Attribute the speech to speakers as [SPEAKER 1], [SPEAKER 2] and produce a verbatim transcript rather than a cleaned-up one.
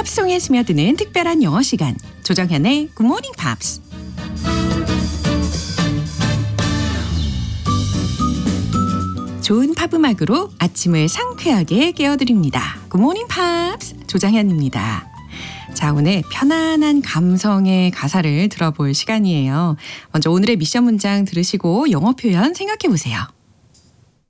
[SPEAKER 1] 팝송에 스며드는 특별한 영어 시간, 조정현의 Good Morning Pops. 좋은 팝 음악으로 아침을 상쾌하게 깨워드립니다. Good Morning Pops, 조정현입니다. 자, 오늘 편안한 감성의 가사를 들어볼 시간이에요. 먼저 오늘의 미션 문장 들으시고 영어 표현 생각해 보세요.